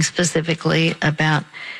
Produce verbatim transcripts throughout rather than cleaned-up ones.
specifically about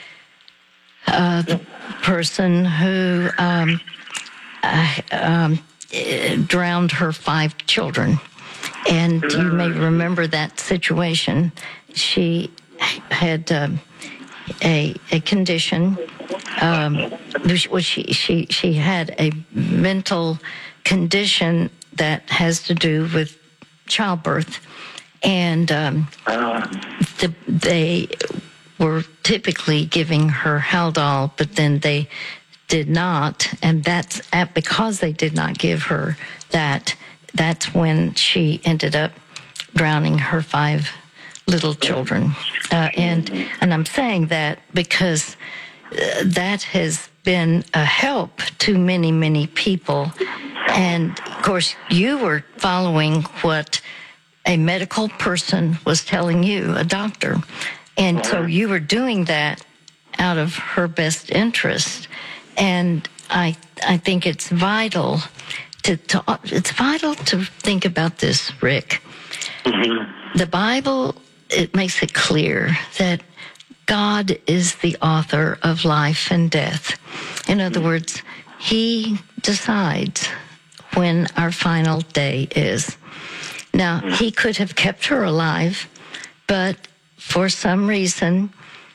uh, the person who um, uh, um, drowned her five children. And you may remember that situation. She had um, a a condition. Um, which she she she had a mental condition that has to do with childbirth, and um, the, they were typically giving her Haldol, but then they did not, and that's at, because they did not give her that. That's when she ended up drowning her five little children, uh, and and I'm saying that because uh, that has been a help to many many people, and of course you were following what a medical person was telling you, a doctor, and so you were doing that out of her best interest, and I I think it's vital. To, to, it's vital to think about this, Rick. Mm-hmm. The Bible, it makes it clear that God is the author of life and death. In other mm-hmm. words, He decides when our final day is. Now, mm-hmm. He could have kept her alive, but for some reason,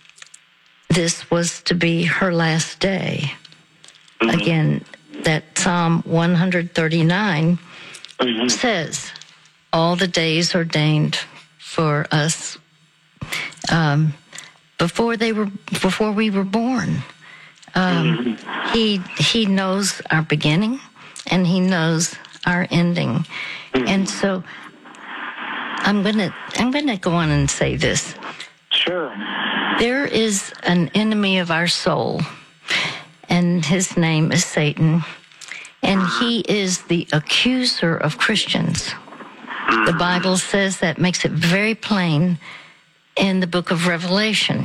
this was to be her last day. Mm-hmm. Again, that Psalm one thirty-nine mm-hmm. says, all the days ordained for us um, before they were before we were born. Um, mm-hmm. He he knows our beginning and He knows our ending, mm-hmm. and so I'm gonna I'm gonna go on and say this. Sure. There is an enemy of our soul, and his name is Satan, and he is the accuser of Christians. The Bible says that, makes it very plain in the book of Revelation.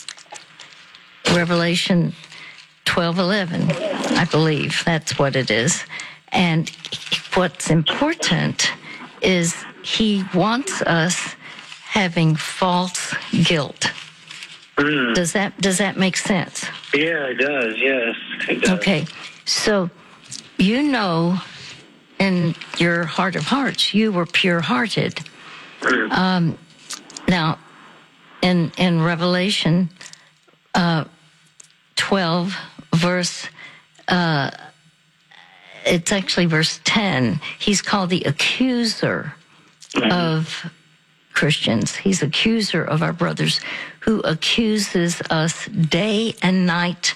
Revelation twelve eleven, I believe that's what it is. And what's important is he wants us having false guilt. Mm. Does that does that make sense? Yeah, it does. Yes, it does. Okay, so you know, in your heart of hearts, you were pure-hearted. Mm. Um, now, in in Revelation uh, twelve, verse, uh, it's actually verse ten. He's called the accuser mm. of Christians. He's accuser of our brothers, who accuses us day and night.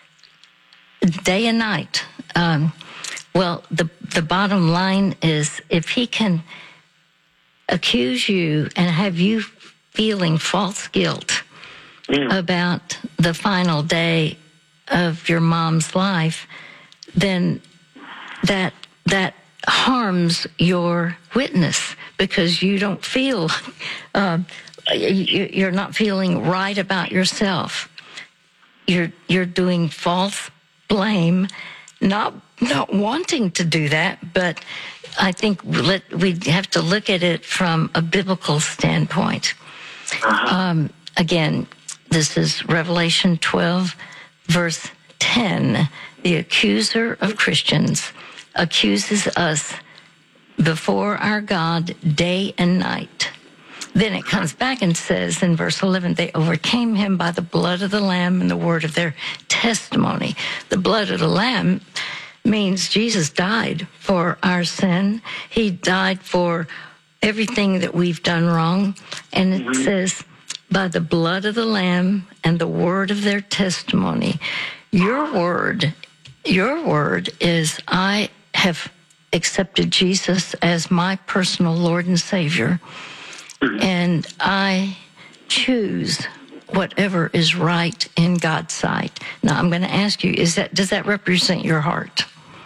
Day and night. Um, well, the the bottom line is, if he can accuse you and have you feeling false guilt mm. about the final day of your mom's life, then that that harms your witness, because you don't feel, uh, you're not feeling right about yourself. You're you're doing false blame, not not wanting to do that, but I think let, we have to look at it from a biblical standpoint. Uh-huh. Um, again, this is Revelation twelve, verse ten. The accuser of Christians accuses us before our God day and night. Then it comes back and says in verse eleven, they overcame him by the blood of the Lamb and the word of their testimony. The blood of the Lamb means Jesus died for our sin. He died for everything that we've done wrong. And it mm-hmm. says, by the blood of the Lamb and the word of their testimony. Your word, your word is, I have accepted Jesus as my personal Lord and Savior, and I choose whatever is right in God's sight. Now, I'm going to ask you, is that does that represent your heart?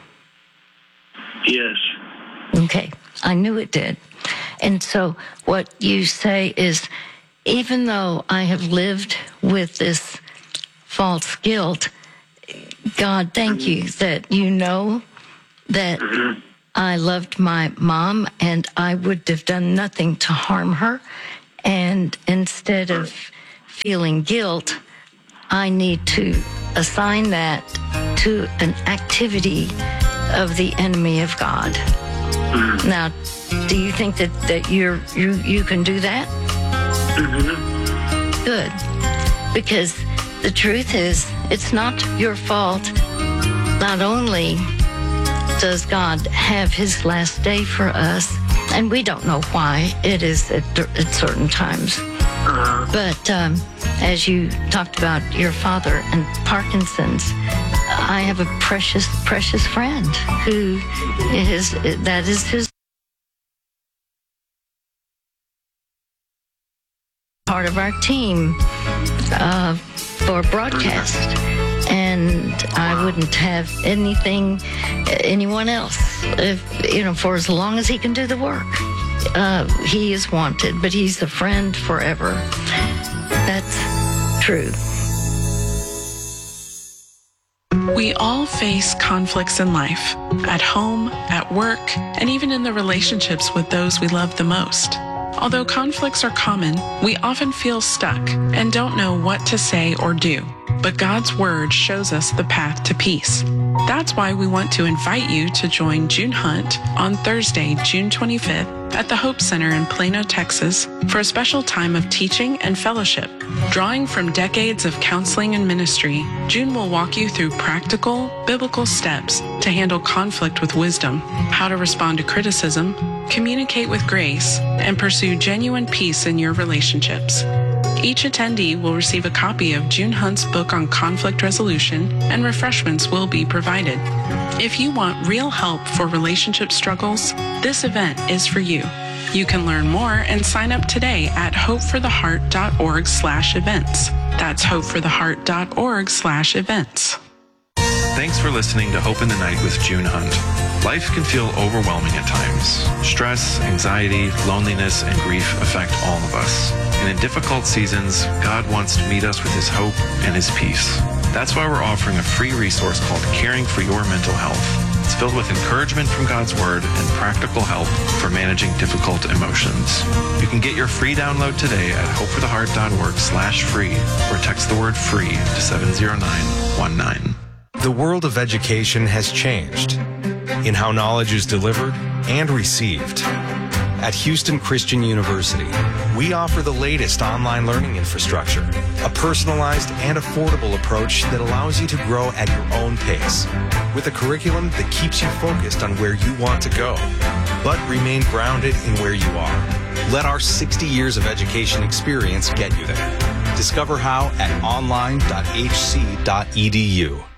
Yes. Okay, I knew it did. And so what you say is, even though I have lived with this false guilt, God, thank mm-hmm. you that you know that mm-hmm. I loved my mom and I would have done nothing to harm her. And instead of feeling guilt, I need to assign that to an activity of the enemy of God. Mm-hmm. Now, do you think that, that you're, you you can do that? Mm-hmm. Good. Because the truth is, it's not your fault. Not only does God have his last day for us, and we don't know why it is at, at certain times. Uh-huh. But um, as you talked about your father and Parkinson's, I have a precious, precious friend who is, that is his part of our team uh, for broadcast. And I wouldn't have anything, anyone else, if, you know, for as long as he can do the work. Uh, he is wanted, but he's a friend forever. That's true. We all face conflicts in life, at home, at work, and even in the relationships with those we love the most. Although conflicts are common, we often feel stuck and don't know what to say or do. But God's Word shows us the path to peace. That's why we want to invite you to join June Hunt on Thursday, June twenty-fifth at the Hope Center in Plano, Texas for a special time of teaching and fellowship. Drawing from decades of counseling and ministry, June will walk you through practical, biblical steps to handle conflict with wisdom, how to respond to criticism, communicate with grace, and pursue genuine peace in your relationships. Each attendee will receive a copy of June Hunt's book on conflict resolution, and refreshments will be provided. If you want real help for relationship struggles, this event is for you. You can learn more and sign up today at hopefortheheart.org slash events. That's hopefortheheart.org slash events. Thanks for listening to Hope in the Night with June Hunt. Life can feel overwhelming at times. Stress, anxiety, loneliness, and grief affect all of us. And in difficult seasons, God wants to meet us with his hope and his peace. That's why we're offering a free resource called Caring for Your Mental Health. It's filled with encouragement from God's Word and practical help for managing difficult emotions. You can get your free download today at hopefortheheart.org slash free or text the word free to seven zero nine one nine. The world of education has changed in how knowledge is delivered and received. At Houston Christian University, we offer the latest online learning infrastructure, a personalized and affordable approach that allows you to grow at your own pace, with a curriculum that keeps you focused on where you want to go, but remain grounded in where you are. Let our sixty years of education experience get you there. Discover how at online dot h c dot e d u.